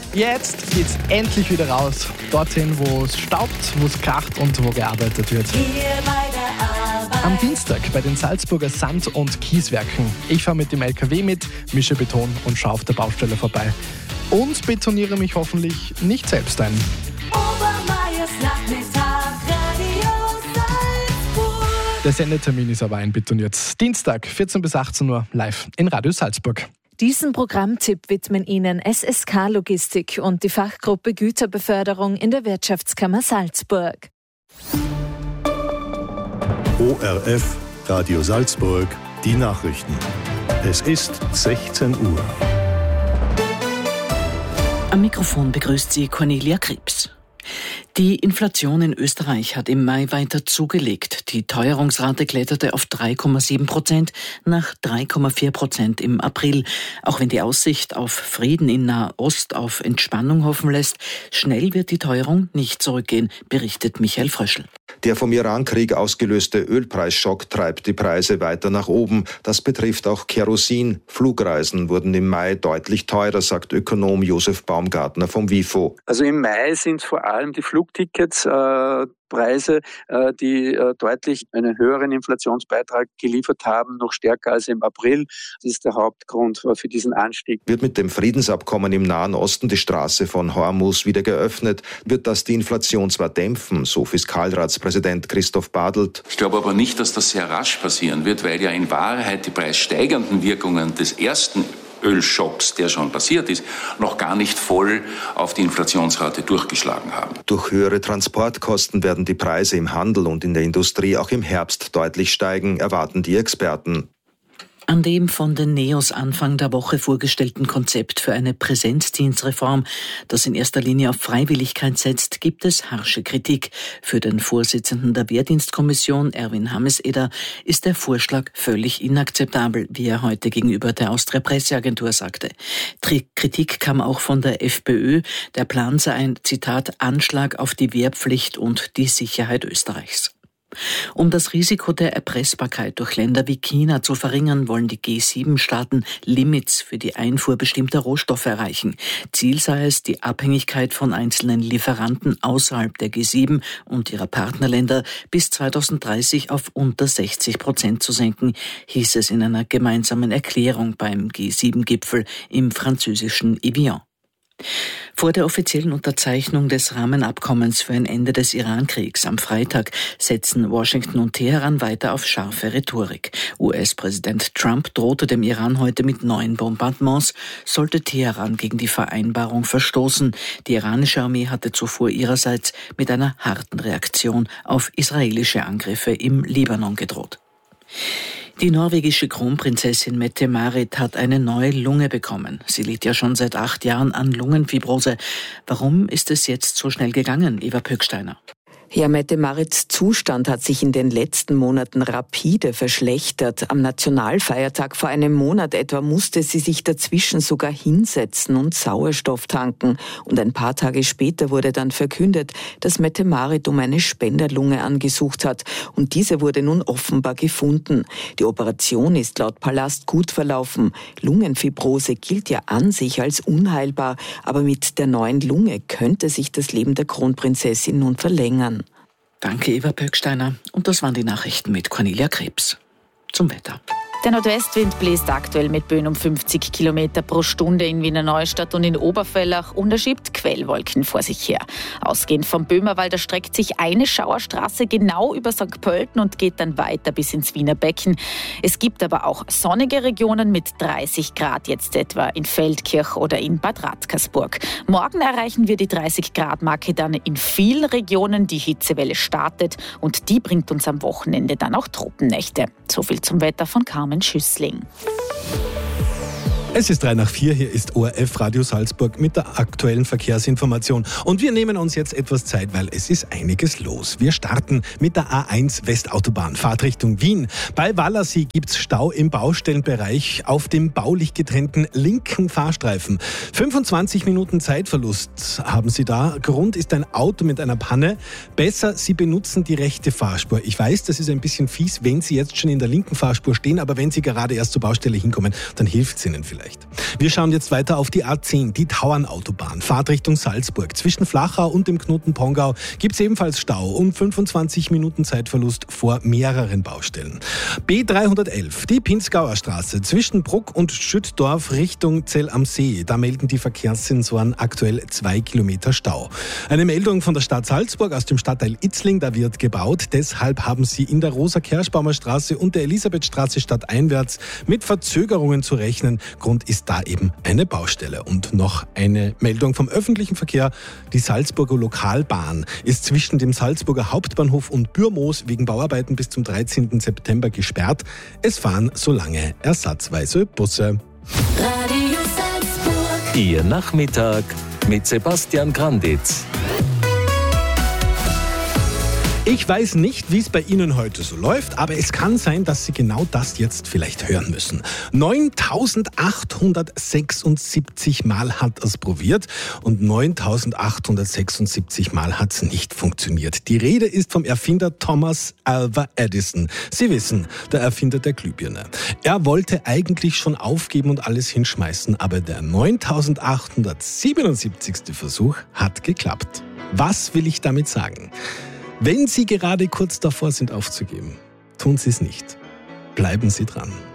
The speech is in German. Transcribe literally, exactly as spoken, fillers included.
Jetzt geht's endlich wieder raus. Dorthin, wo es staubt, wo es kracht und wo gearbeitet wird. Am Dienstag bei den Salzburger Sand- und Kieswerken. Ich fahre mit dem L K W mit, mische Beton und schaue auf der Baustelle vorbei. Und betoniere mich hoffentlich nicht selbst ein. Obermeiers Nachmittag, Radio Salzburg. Der Sendetermin ist aber einbetoniert. Dienstag, vierzehn bis achtzehn Uhr, live in Radio Salzburg. Diesen Programmtipp widmen Ihnen S S K Logistik und die Fachgruppe Güterbeförderung in der Wirtschaftskammer Salzburg. O R F, Radio Salzburg, die Nachrichten. Es ist sechzehn Uhr. Am Mikrofon begrüßt Sie Cornelia Krebs. Die Inflation in Österreich hat im Mai weiter zugelegt. Die Teuerungsrate kletterte auf drei Komma sieben Prozent nach drei Komma vier Prozent im April. Auch wenn die Aussicht auf Frieden in Nahost auf Entspannung hoffen lässt, schnell wird die Teuerung nicht zurückgehen, berichtet Michael Fröschl. Der vom Iran-Krieg ausgelöste Ölpreisschock treibt die Preise weiter nach oben. Das betrifft auch Kerosin. Flugreisen wurden im Mai deutlich teurer, sagt Ökonom Josef Baumgartner vom WIFO. Also im Mai sind vor allem die Flugtickets äh, Preise, äh, die äh, deutlich einen höheren Inflationsbeitrag geliefert haben, noch stärker als im April. Das ist der Hauptgrund für diesen Anstieg. Wird mit dem Friedensabkommen im Nahen Osten die Straße von Hormuz wieder geöffnet, wird das die Inflation zwar dämpfen, so Fiskalratspräsident Christoph Badelt. Ich glaube aber nicht, dass das sehr rasch passieren wird, weil ja in Wahrheit die preissteigernden Wirkungen des ersten Ölschocks, der schon passiert ist, noch gar nicht voll auf die Inflationsrate durchgeschlagen haben. Durch höhere Transportkosten werden die Preise im Handel und in der Industrie auch im Herbst deutlich steigen, erwarten die Experten. An dem von den Neos Anfang der Woche vorgestellten Konzept für eine Präsenzdienstreform, das in erster Linie auf Freiwilligkeit setzt, gibt es harsche Kritik. Für den Vorsitzenden der Wehrdienstkommission, Erwin Hameseder, ist der Vorschlag völlig inakzeptabel, wie er heute gegenüber der Austria Presseagentur sagte. Kritik kam auch von der FPÖ. Der Plan sei ein, Zitat, Anschlag auf die Wehrpflicht und die Sicherheit Österreichs. Um das Risiko der Erpressbarkeit durch Länder wie China zu verringern, wollen die G sieben Staaten Limits für die Einfuhr bestimmter Rohstoffe erreichen. Ziel sei es, die Abhängigkeit von einzelnen Lieferanten außerhalb der G sieben und ihrer Partnerländer bis zweitausenddreißig auf unter sechzig Prozent zu senken, hieß es in einer gemeinsamen Erklärung beim G sieben Gipfel im französischen Evian. Vor der offiziellen Unterzeichnung des Rahmenabkommens für ein Ende des Iran-Kriegs am Freitag setzen Washington und Teheran weiter auf scharfe Rhetorik. U S-Präsident Trump drohte dem Iran heute mit neuen Bombardements, sollte Teheran gegen die Vereinbarung verstoßen. Die iranische Armee hatte zuvor ihrerseits mit einer harten Reaktion auf israelische Angriffe im Libanon gedroht. Die norwegische Kronprinzessin Mette-Marit hat eine neue Lunge bekommen. Sie litt ja schon seit acht Jahren an Lungenfibrose. Warum ist es jetzt so schnell gegangen, Eva Pöcksteiner? Ja, Mette-Marits Zustand hat sich in den letzten Monaten rapide verschlechtert. Am Nationalfeiertag vor einem Monat etwa musste sie sich dazwischen sogar hinsetzen und Sauerstoff tanken. Und ein paar Tage später wurde dann verkündet, dass Mette-Marit um eine Spenderlunge angesucht hat. Und diese wurde nun offenbar gefunden. Die Operation ist laut Palast gut verlaufen. Lungenfibrose gilt ja an sich als unheilbar. Aber mit der neuen Lunge könnte sich das Leben der Kronprinzessin nun verlängern. Danke, Eva Pöcksteiner. Und das waren die Nachrichten mit Cornelia Krebs. Zum Wetter. Der Nordwestwind bläst aktuell mit Böen um fünfzig Kilometer pro Stunde in Wiener Neustadt und in Oberfellach und er schiebt Quellwolken vor sich her. Ausgehend vom Böhmerwald erstreckt sich eine Schauerstraße genau über Sankt Pölten und geht dann weiter bis ins Wiener Becken. Es gibt aber auch sonnige Regionen mit dreißig Grad, jetzt etwa in Feldkirch oder in Bad Radkersburg. Morgen erreichen wir die dreißig Grad Marke dann in vielen Regionen. Die Hitzewelle startet und die bringt uns am Wochenende dann auch Tropennächte. So viel zum Wetter von Carmen Schüssling. Es ist drei nach vier, hier ist O R F Radio Salzburg mit der aktuellen Verkehrsinformation. Und wir nehmen uns jetzt etwas Zeit, weil es ist einiges los. Wir starten mit der A eins Westautobahn, Fahrtrichtung Wien. Bei Wallersee gibt es Stau im Baustellenbereich auf dem baulich getrennten linken Fahrstreifen. fünfundzwanzig Minuten Zeitverlust haben Sie da. Grund ist ein Auto mit einer Panne. Besser, Sie benutzen die rechte Fahrspur. Ich weiß, das ist ein bisschen fies, wenn Sie jetzt schon in der linken Fahrspur stehen, aber wenn Sie gerade erst zur Baustelle hinkommen, dann hilft es Ihnen vielleicht. vielleicht. Wir schauen jetzt weiter auf die A zehn, die Tauernautobahn, Fahrt Richtung Salzburg. Zwischen Flachau und dem Knoten Pongau gibt es ebenfalls Stau und fünfundzwanzig Minuten Zeitverlust vor mehreren Baustellen. B dreihundertelf, die Pinzgauer Straße zwischen Bruck und Schüttdorf Richtung Zell am See. Da melden die Verkehrssensoren aktuell zwei Kilometer Stau. Eine Meldung von der Stadt Salzburg aus dem Stadtteil Itzling, da wird gebaut. Deshalb haben sie in der Rosa-Kerschbaumer Straße und der Elisabethstraße stadteinwärts mit Verzögerungen zu rechnen. Grund ist da eben eine Baustelle. Und noch eine Meldung vom öffentlichen Verkehr. Die Salzburger Lokalbahn ist zwischen dem Salzburger Hauptbahnhof und Bürmoos wegen Bauarbeiten bis zum dreizehnten September gesperrt. Es fahren solange ersatzweise Busse. Radio Salzburg. Ihr Nachmittag mit Sebastian Granditz. Ich weiß nicht, wie es bei Ihnen heute so läuft, aber es kann sein, dass Sie genau das jetzt vielleicht hören müssen. neuntausendachthundertsechsundsiebzig Mal hat er es probiert und neuntausendachthundertsechsundsiebzig Mal hat es nicht funktioniert. Die Rede ist vom Erfinder Thomas Alva Edison. Sie wissen, der Erfinder der Glühbirne. Er wollte eigentlich schon aufgeben und alles hinschmeißen, aber der neuntausendachthundertsiebenundsiebzigste Versuch hat geklappt. Was will ich damit sagen? Wenn Sie gerade kurz davor sind aufzugeben, tun Sie es nicht. Bleiben Sie dran.